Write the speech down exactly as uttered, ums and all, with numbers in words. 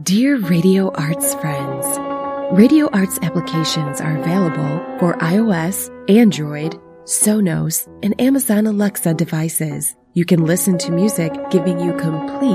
Dear Radio Arts friends, Radio Arts applications are available for iOS, Android, Sonos, and Amazon Alexa devices. You can listen to music giving you complete